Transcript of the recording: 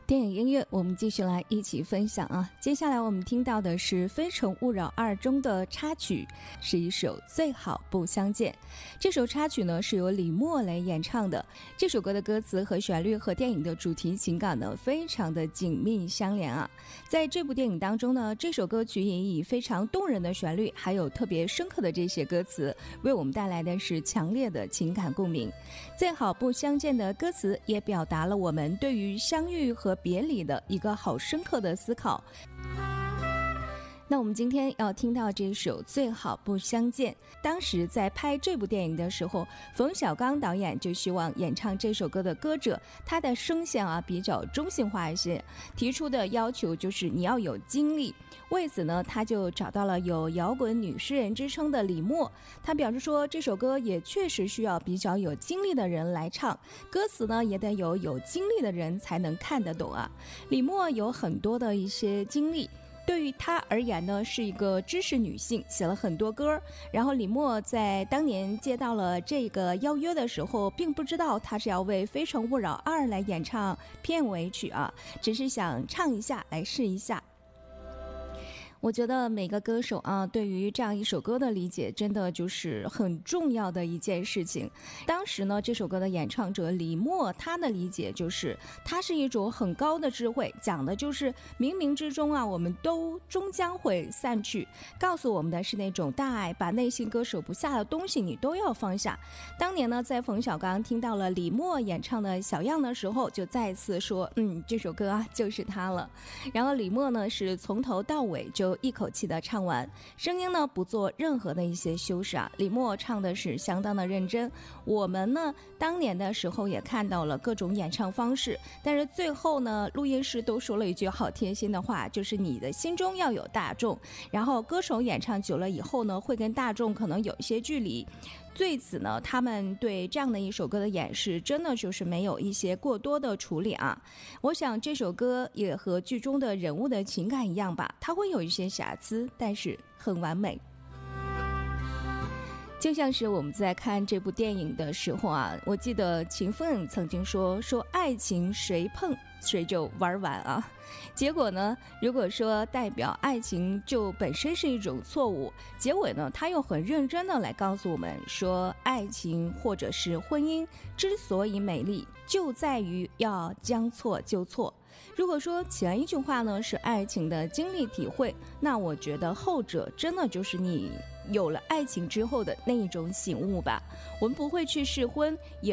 电影音乐我们继续来一起分享啊。接下来我们听到的是《非诚勿扰2》中的插曲，是一首最好不相见。这首插曲呢是由李默来演唱的。这首歌的歌词和旋律和电影的主题情感呢非常的紧密相连啊。在这部电影当中呢，这首歌曲也以非常动人的旋律还有特别深刻的这些歌词为我们带来的是强烈的情感共鸣。最好不相见的歌词也表达了我们对于相遇和别离的一个好深刻的思考。那我们今天要听到这首《最好不相见》，当时在拍这部电影的时候，冯小刚导演就希望演唱这首歌的歌者他的声线比较中性化一些，提出的要求就是你要有经历。为此呢，他就找到了有摇滚女诗人之称的李默，他表示说这首歌也确实需要比较有经历的人来唱，歌词呢也得有经历的人才能看得懂啊。李默有很多的一些经历，对于她而言呢是一个知识女性，写了很多歌。然后李默在当年接到了这个邀约的时候，并不知道她是要为《非诚勿扰2》来演唱片尾曲啊，只是想唱一下来试一下。我觉得每个歌手对于这样一首歌的理解真的就是很重要的一件事情。当时呢，这首歌的演唱者李默，他的理解就是它是一种很高的智慧，讲的就是冥冥之中我们都终将会散去，告诉我们的是那种大爱，把内心割舍不下的东西你都要放下。当年呢，在冯小刚听到了李默演唱的小样的时候，就再次说这首歌就是他了。然后李默呢是从头到尾就一口气的唱完，声音呢不做任何的一些修饰李默唱的是相当的认真。我们呢当年的时候也看到了各种演唱方式，但是最后呢录音师都说了一句好贴心的话，就是你的心中要有大众，然后歌手演唱久了以后呢会跟大众可能有一些距离。对此呢，他们对这样的一首歌的演示真的就是没有一些过多的处理我想这首歌也和剧中的人物的情感一样吧，它会有一些瑕疵，但是很完美。就像是我们在看这部电影的时候我记得秦凤曾经说爱情谁碰谁就玩完结果呢，如果说代表爱情就本身是一种错误，结尾呢他又很认真的来告诉我们说，爱情或者是婚姻之所以美丽，就在于要将错就错。如果说前一句话呢是爱情的经历体会，那我觉得后者真的就是你有了爱情之后的那一种醒悟吧。我们不会去试婚，也